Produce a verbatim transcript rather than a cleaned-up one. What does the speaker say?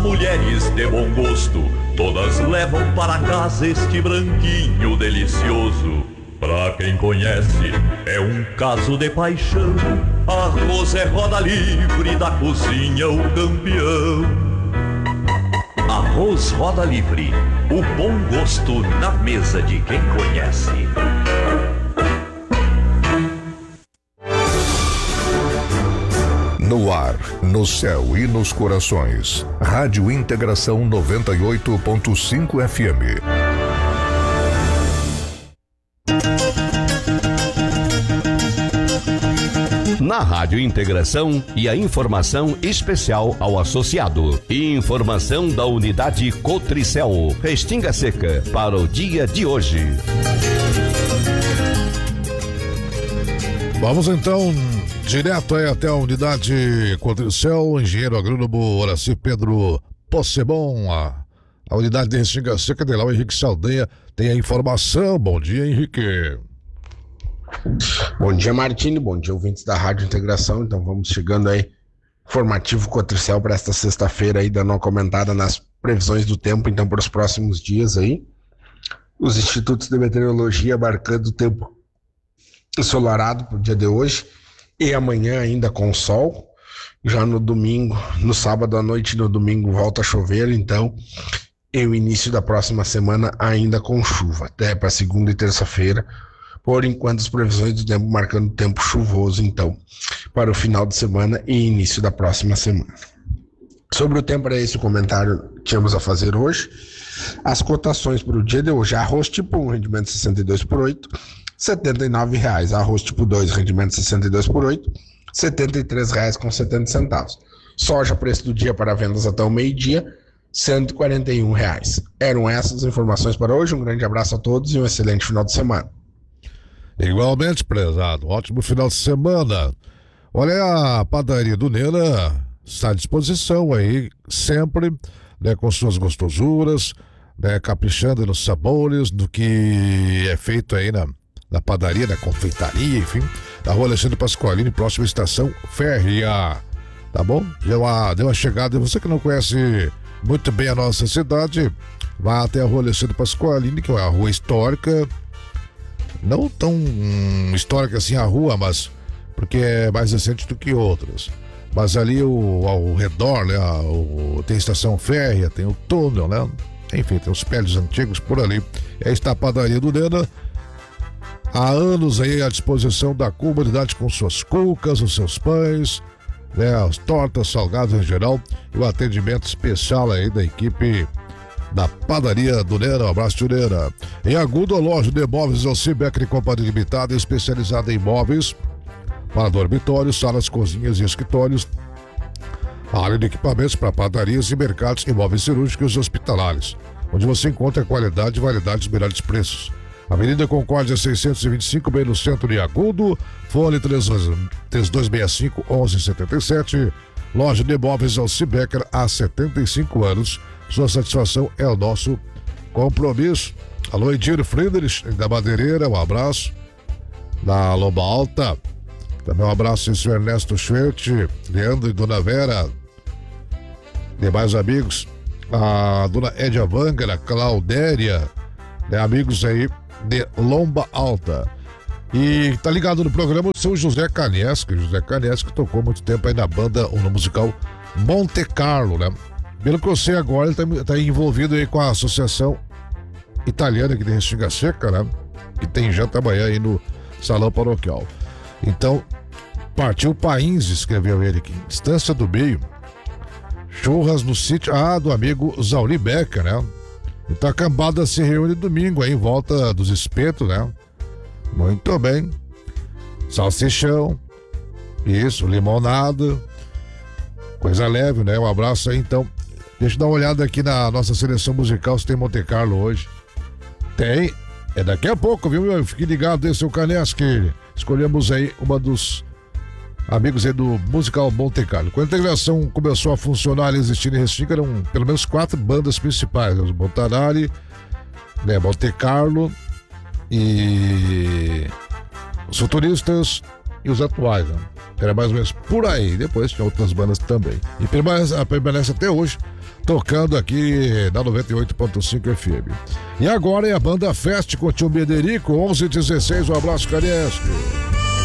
mulheres de bom gosto, todas levam para casa este branquinho delicioso. Pra quem conhece, é um caso de paixão. Arroz é roda livre, da cozinha o campeão. Arroz Roda Livre, o bom gosto na mesa de quem conhece. No ar, no céu e nos corações. Rádio Integração noventa e oito ponto cinco F M. Na Rádio Integração e a informação especial ao associado. Informação da unidade Cotricel, Restinga Seca, para o dia de hoje. Vamos então direto aí até a unidade Cotricel, engenheiro agrônomo Horaci Pedro Possebon, a, a unidade de Restinga Seca de lá, o Henrique Saldanha tem a informação. Bom dia, Henrique. Bom dia, Martini, bom dia, ouvintes da Rádio Integração. Então vamos chegando aí, informativo Cotricel para esta sexta-feira aí, dando uma comentada nas previsões do tempo, então para os próximos dias aí. Os institutos de meteorologia marcando o tempo ensolarado para o dia de hoje e amanhã ainda com sol. Já no domingo, no sábado à noite e no domingo volta a chover, então e o início da próxima semana ainda com chuva, até para segunda e terça-feira. Por enquanto, as previsões do tempo marcando tempo chuvoso, então, para o final de semana e início da próxima semana. Sobre o tempo, era esse o comentário que tínhamos a fazer hoje. As cotações para o dia de hoje: arroz tipo um, rendimento sessenta e dois por oito, setenta e nove reais. Arroz tipo dois, rendimento sessenta e dois por oito, setenta e três reais com setenta centavos. Soja, preço do dia para vendas até o meio-dia, cento e quarenta e um reais. Eram essas as informações para hoje. Um grande abraço a todos e um excelente final de semana. Igualmente, prezado. Ótimo final de semana. Olha, a padaria do Nena está à disposição aí, sempre, né, com suas gostosuras, né, caprichando nos sabores, do que é feito aí na, na padaria, na confeitaria, enfim, da rua Alexandre Pasqualini, próxima à estação férrea. Tá bom? Deu uma, deu uma chegada. Você que não conhece muito bem a nossa cidade, vá até a rua Alexandre Pasqualini, que é a rua histórica. Não tão hum, histórica assim a rua, mas porque é mais recente do que outras. Mas ali o, ao redor, né, o, tem estação férrea, tem o túnel, né? Enfim, tem os prédios antigos por ali. Aí está a padaria do Nena. Há anos aí à disposição da comunidade com suas cucas, os seus pães, né, as tortas, salgados em geral, e o atendimento especial aí da equipe da padaria do Nena. Um abraço, tio Nena. Em Agudo, a loja de imóveis Alci Becker e Companhia Limitada, especializada em imóveis para dormitórios, salas, cozinhas e escritórios, a área de equipamentos para padarias e mercados, imóveis cirúrgicos e hospitalares, onde você encontra qualidade e validade dos melhores preços. Avenida Concórdia seiscentos e vinte e cinco, bem no centro de Agudo. Fone três dois seis cinco, onze setenta e sete. Loja de imóveis Alci Becker há setenta e cinco anos. Sua satisfação é o nosso compromisso. Alô, Edir Friedrich, da Madeireira, um abraço. Na Lomba Alta, também um abraço ao senhor Ernesto Schwert, Leandro e Dona Vera. Demais amigos, a Dona Edia Wanger, a Claudéria, né, amigos aí de Lomba Alta. E tá ligado no programa o seu José Caneschi, José Caneschi, que tocou muito tempo aí na banda, ou no musical Monte Carlo, né? Pelo que eu sei agora, ele está tá envolvido aí com a Associação Italiana aqui de Restinga Seca, né? Que tem janta amanhã aí no Salão Paroquial. Então, partiu Pains, escreveu ele aqui. Distância do Meio. Churras no sítio, ah, do amigo Zauri Becker, né? Então a cambada se reúne domingo aí em volta dos espetos, né? Muito bem. Salsichão. Isso, limonada. Coisa leve, né? Um abraço aí, então. Deixa eu dar uma olhada aqui na nossa seleção musical, se tem Monte Carlo hoje. Tem. É daqui a pouco, viu, meu? Fique ligado aí, seu Caneschi. Escolhemos aí uma dos amigos aí do musical Monte Carlo. Quando a integração começou a funcionar e existir em Restinga, eram pelo menos quatro bandas principais, né? Os Montanari, né? Monte Carlo e os Futuristas e os atuais, né? Era mais ou menos por aí. Depois tinha outras bandas também. E permanece, permanece até hoje, tocando aqui na noventa e oito ponto cinco F M. E agora é a banda Fest com o tio Mederico, onze e dezesseis. Um abraço, Cariesco.